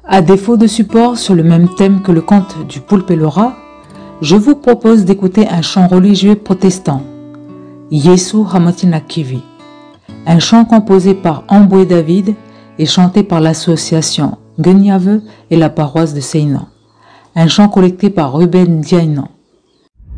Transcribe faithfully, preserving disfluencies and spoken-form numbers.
À défaut de support sur le même thème que le conte du Poulpe et le rat, je vous propose d'écouter un chant religieux protestant, Yesu Hamatina Kivi, un chant composé par Amboué David et chanté par l'association Gunyave et la paroisse de Seynan, un chant collecté par Ruben Diainan.